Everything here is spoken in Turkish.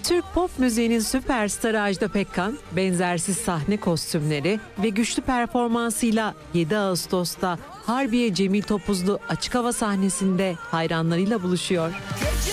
Türk pop müziğinin süperstarı Ajda Pekkan, benzersiz sahne kostümleri ve güçlü performansıyla 7 Ağustos'ta Harbiye Cemil Topuzlu açık hava sahnesinde hayranlarıyla buluşuyor.